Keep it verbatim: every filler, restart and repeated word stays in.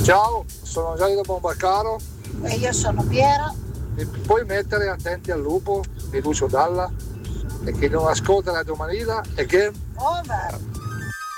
Ciao, sono Gianni da Bombarcaro. E io sono Piera. Mi puoi mettere Attenti al lupo di Lucio Dalla? E chi non ascolta la domanila è game over.